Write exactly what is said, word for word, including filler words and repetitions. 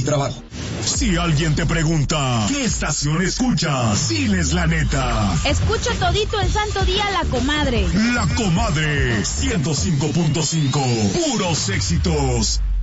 trabajo. Si alguien te pregunta, ¿qué estación escuchas? Diles la neta. Escucho todito el santo día La Comadre. La Comadre, ciento cinco punto cinco, puros éxitos.